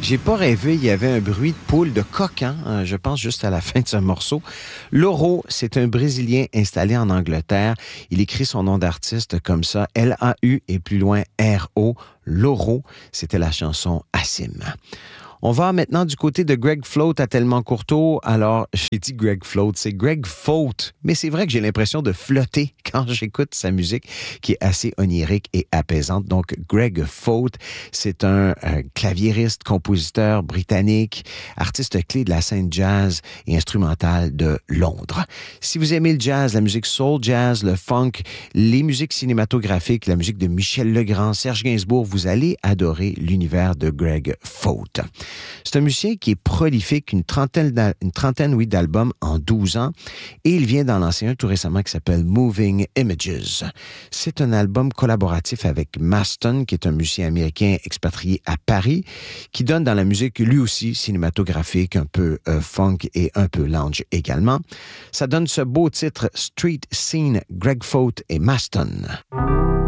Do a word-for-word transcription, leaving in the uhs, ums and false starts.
J'ai pas rêvé, il y avait un bruit de poule de coq, hein, je pense juste à la fin de ce morceau. Lauro, c'est un Brésilien installé en Angleterre. Il écrit son nom d'artiste comme ça, L A U et plus loin R O. Lauro, c'était la chanson Assim. On va maintenant du côté de Greg Float à Tellement Courteau. Alors, j'ai dit Greg Float, c'est Greg Faute. Mais c'est vrai que j'ai l'impression de flotter quand j'écoute sa musique qui est assez onirique et apaisante. Donc, Greg Faute, c'est un, un claviériste, compositeur britannique, artiste clé de la scène jazz et instrumentale de Londres. Si vous aimez le jazz, la musique soul jazz, le funk, les musiques cinématographiques, la musique de Michel Legrand, Serge Gainsbourg, vous allez adorer l'univers de Greg Faute. C'est un musicien qui est prolifique, une trentaine, une trentaine oui, d'albums en douze ans, et il vient d'en lancer un tout récemment qui s'appelle Moving Images. C'est un album collaboratif avec Maston, qui est un musicien américain expatrié à Paris, qui donne dans la musique lui aussi cinématographique, un peu euh, funk et un peu lounge également. Ça donne ce beau titre Street Scene, Greg Faute et Maston.